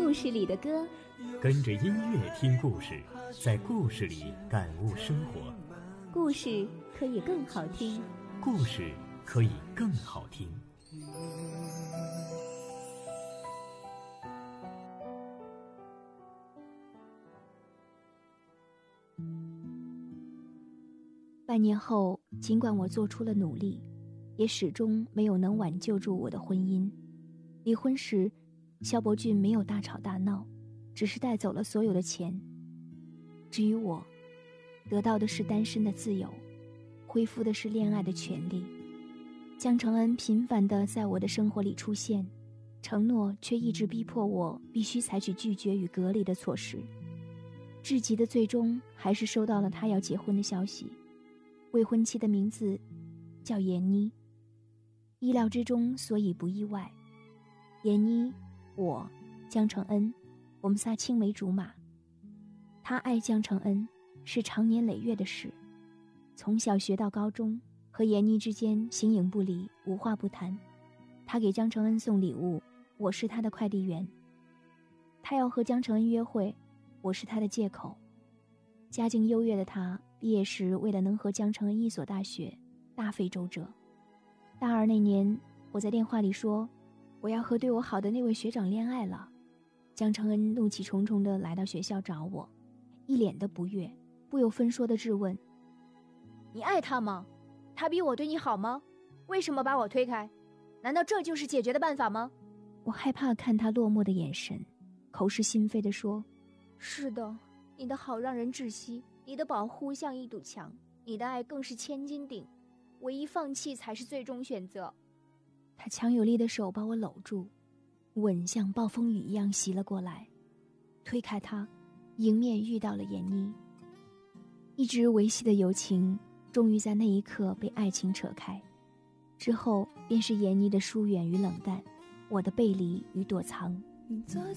故事里的歌， 跟着音乐听故事，在故事里感悟生活。 故事可以更好听， 故事可以更好听。 半年后，尽管我做出了努力，也始终没有能挽救住我的婚姻。离婚时，肖伯俊没有大吵大闹，只是带走了所有的钱。至于我，得到的是单身的自由，恢复的是恋爱的权利。江承恩频繁地在我的生活里出现，承诺却一直逼迫我必须采取拒绝与隔离的措施。至极的最终，还是收到了他要结婚的消息。未婚妻的名字叫闫妮，意料之中，所以不意外。闫妮，我，江承恩，我们仨青梅竹马。他爱江承恩是长年累月的事，从小学到高中，和闫妮之间形影不离，无话不谈。他给江承恩送礼物，我是他的快递员。他要和江承恩约会，我是他的借口。家境优越的他，毕业时为了能和江承恩一所大学，大费周折。大二那年，我在电话里说我要和对我好的那位学长恋爱了。江承恩怒气冲冲地来到学校找我，一脸的不悦，不由分说地质问：你爱他吗？他比我对你好吗？为什么把我推开？难道这就是解决的办法吗？我害怕看他落寞的眼神，口是心非地说：是的，你的好让人窒息，你的保护像一堵墙，你的爱更是千斤顶，唯一放弃才是最终选择。他强有力的手把我搂住，吻像暴风雨一样袭了过来。推开他，迎面遇到了闫妮。一直维系的友情终于在那一刻被爱情扯开，之后便是闫妮的疏远与冷淡，我的背离与躲藏。 你坐